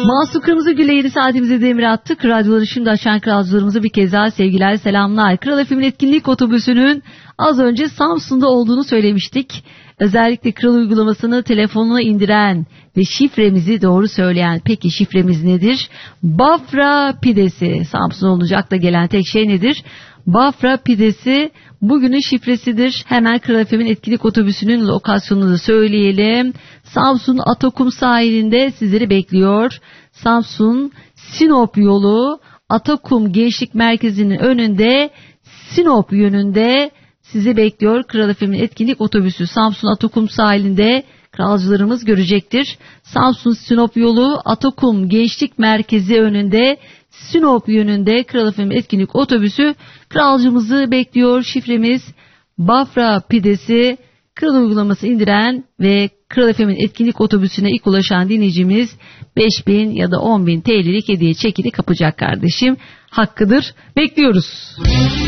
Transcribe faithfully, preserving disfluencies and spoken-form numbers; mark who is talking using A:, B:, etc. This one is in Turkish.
A: Mahsun Kırmızıgül'le yeni saatimize demir attık. Radyoları şimdi açan kralcılarımıza bir kez daha sevgiler, selamlar. Kral F M'in etkinlik otobüsünün az önce Samsun'da olduğunu söylemiştik. Özellikle Kral uygulamasını telefonuna indiren ve şifremizi doğru söyleyen. Peki şifremiz nedir? Bafra pidesi. Samsun olacak da gelen tek şey nedir? Bafra pidesi bugünün şifresidir. Hemen Kral F M'in etkinlik otobüsünün lokasyonunu da söyleyelim. Samsun Atakum sahilinde sizleri bekliyor. Samsun Sinop yolu Atakum Gençlik Merkezi'nin önünde Sinop yönünde sizi bekliyor. Kral F M'in etkinlik otobüsü Samsun Atakum sahilinde kralcılarımız görecektir. Samsun Sinop yolu Atakum Gençlik Merkezi önünde Sinop yönünde Kral F M'in etkinlik otobüsü kralcımızı bekliyor. Şifremiz Bafra pidesi. Kral uygulaması indiren ve Kral F M'in etkinlik otobüsüne ilk ulaşan dinleyicimiz beş bin ya da on bin T L'lik hediye çekini kapacak kardeşim. Hakkıdır. Bekliyoruz.